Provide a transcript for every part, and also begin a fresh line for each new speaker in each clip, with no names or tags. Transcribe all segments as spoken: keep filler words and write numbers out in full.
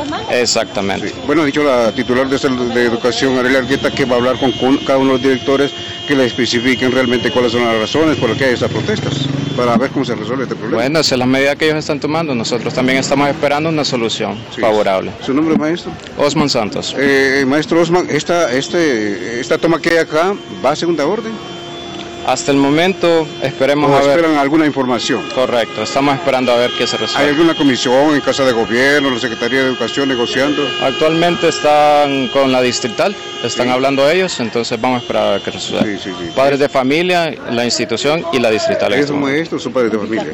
las mangas.
Exactamente.
Sí. Bueno, ha dicho la titular de, de Educación, Aurelia Argueta, que va a hablar con, con cada uno de los directores que le especifiquen realmente cuáles son las razones por las que hay esas protestas, para ver cómo se resuelve este problema.
Bueno, esa es la medida que ellos están tomando. Nosotros también estamos esperando una solución sí. favorable.
¿Su nombre, maestro?
Osman Santos.
Eh, maestro Osman, esta, este, esta toma que hay acá, ¿va a segunda orden?
Hasta el momento esperemos
¿O
a ver.
esperan alguna información?
Correcto, estamos esperando a ver qué se resuelve.
¿Hay alguna comisión en Casa de Gobierno, la Secretaría de Educación negociando?
Actualmente están con la distrital, están sí. hablando ellos, entonces vamos a esperar a ver qué resuelve. Sí, sí, sí. Padres de familia, la institución y la distrital.
¿Esos maestros son padres de familia?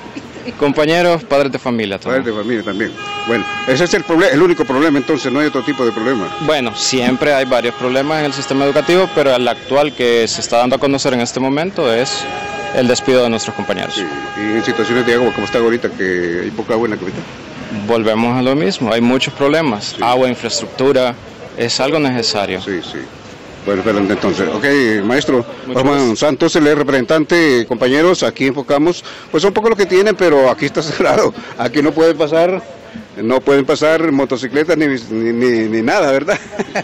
Compañeros, padres de familia también.
Padres de familia también. Bueno, ese es el problema, el único problema, entonces no hay otro tipo de problema.
Bueno, siempre hay varios problemas en el sistema educativo, pero el actual que se está dando a conocer en este momento es el despido de nuestros compañeros.
Sí, y en situaciones de agua como está ahorita, que hay poca agua en la capital.
Volvemos a lo mismo, hay muchos problemas, sí. agua, infraestructura, es algo necesario.
Sí, sí. Bueno, esperen entonces. Ok, maestro Osman Santos, el representante, compañeros, aquí enfocamos, pues un poco lo que tienen, pero aquí está cerrado, aquí no pueden pasar, no pueden pasar motocicletas ni, ni, ni, ni nada, ¿verdad?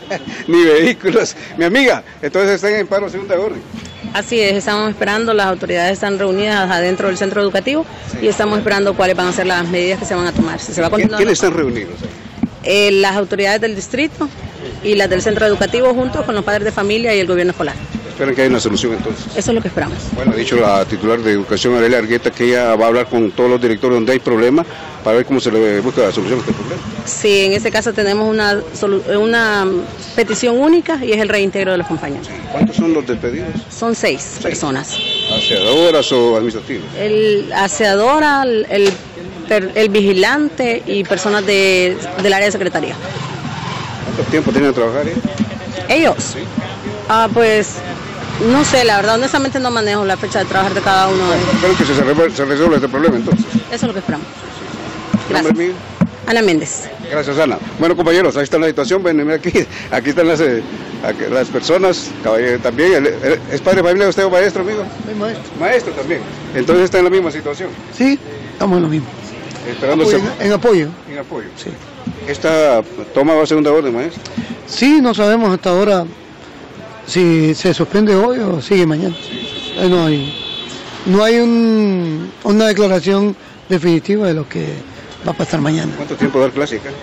Ni vehículos. Mi amiga, entonces están en paro segunda orden.
Así es, estamos esperando, las autoridades están reunidas adentro del centro educativo sí. y estamos esperando cuáles van a ser las medidas que se van a tomar. Si se va a continuar,
¿Quiénes están reunidos?
Eh, las autoridades del distrito y las del centro educativo juntos con los padres de familia y el gobierno escolar.
Esperan que haya una solución entonces.
Eso es lo que esperamos.
Bueno, ha dicho la titular de Educación, Aurelia Argueta, que ella va a hablar con todos los directores donde hay problemas para ver cómo se le busca la solución a este problema.
Sí, en este caso tenemos una, una petición única y es el reintegro de los compañeros.
Sí. ¿Cuántos son los despedidos?
Son seis, seis. personas.
¿Aseadoras o administrativas?
El aseadora, el, el, el vigilante y personas de, del área de secretaría.
¿Cuánto tiempo tienen que trabajar? Eh?
¿Ellos?
Sí.
Ah, pues, no sé, la verdad, honestamente no manejo la fecha de trabajar de cada uno de ellos.
Espero que se resuelva, se resuelva este problema entonces.
Eso es lo que esperamos.
Gracias. ¿Nombre mío?
Ana Méndez.
Gracias, Ana. Bueno, compañeros, ahí está la situación. Ven, mira aquí, aquí están las, eh, aquí, las personas, caballero, también. El, el, ¿Es padre de familia usted o maestro, amigo?
Soy maestro.
Maestro también. Entonces está en la misma situación.
Sí, estamos en lo mismo.
Esperando
apoyo,
se...
en, en apoyo.
En apoyo.
Sí.
¿Esta toma va a segunda orden, maestro?
Sí, no sabemos hasta ahora si se suspende hoy o sigue mañana. Sí, sí, sí. No hay, no hay un, una declaración definitiva de lo que va a pasar mañana.
¿Cuánto tiempo da clase acá?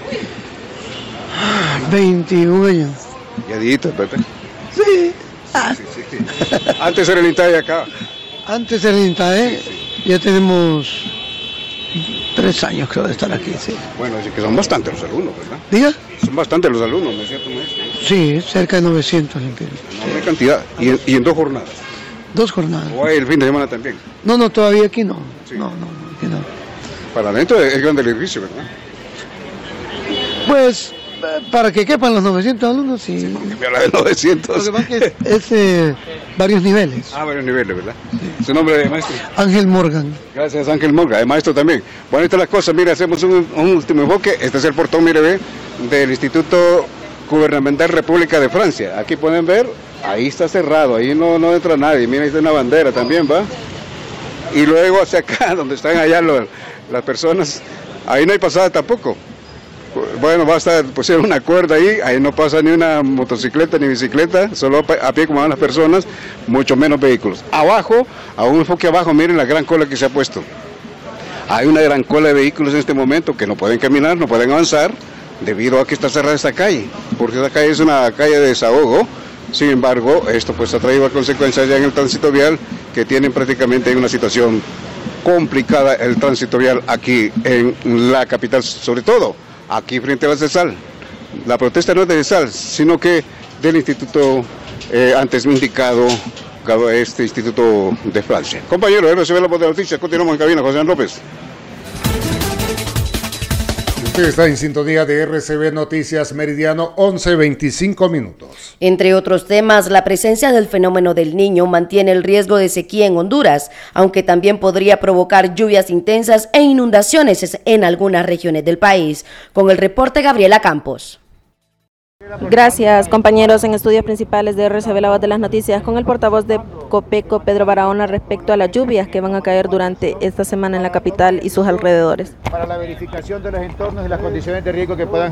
veintiún años.
Ya dijiste, Pepe.
Sí.
Ah. sí, sí, sí. Antes era el INTAE acá.
Antes era el INTAE, sí, sí. Ya tenemos tres años creo de estar aquí, sí.
Bueno, es que son bastantes los alumnos, ¿verdad?
¿Diga?
Son bastantes los alumnos, ¿no es cierto, maestro?
Sí, cerca de novecientos limpios.
No hay cantidad, y en, y en dos jornadas.
Dos jornadas.
¿O hay el fin de semana también?
No, no, todavía aquí no.
Sí.
No, no, aquí no.
Para adentro es grande el edificio, ¿verdad?
Pues, para que quepan los novecientos alumnos, sí.
Sí, porque me habla de novecientos.
Lo que pasa es que es, es eh, varios niveles.
Ah, varios niveles, ¿verdad? Sí. ¿Su nombre, maestro?
Ángel Morgan.
Gracias, Ángel Morgan, el maestro también. Bueno, estas las cosas, mire, hacemos un, un último enfoque. Este es el portón, mire, ve, del Instituto Gubernamental República de Francia. Aquí pueden ver, ahí está cerrado, ahí no, no entra nadie. Mira, ahí está una bandera también, ¿va? Y luego hacia acá, donde están allá los, las personas, ahí no hay pasada tampoco. Bueno, basta, pusieron una cuerda ahí, ahí no pasa ni una motocicleta ni bicicleta, solo a pie como van las personas, mucho menos vehículos. Abajo, a un enfoque abajo, miren la gran cola que se ha puesto. Hay una gran cola de vehículos en este momento que no pueden caminar, no pueden avanzar, debido a que está cerrada esta calle, porque esta calle es una calle de desahogo. Sin embargo, esto pues ha traído a consecuencias ya en el tránsito vial, que tienen prácticamente una situación complicada el tránsito vial aquí en la capital, sobre todo aquí frente a la CESAL. La protesta no es de CESAL, sino que del instituto eh, antes indicado, este instituto de Francia. Compañero, R C B La Voz de Noticias, continuamos en cabina, José López.
Usted está en sintonía de R C B Noticias Meridiano, once veinticinco minutos.
Entre otros temas, la presencia del fenómeno del Niño mantiene el riesgo de sequía en Honduras, aunque también podría provocar lluvias intensas e inundaciones en algunas regiones del país. Con el reporte, Gabriela Campos.
Gracias, compañeros. En estudios principales de R C B La Voz de las Noticias, con el portavoz de COPECO, Pedro Barahona, respecto a las lluvias que van a caer durante esta semana en la capital y sus alrededores.
Para la verificación de los entornos y las condiciones de riesgo que puedan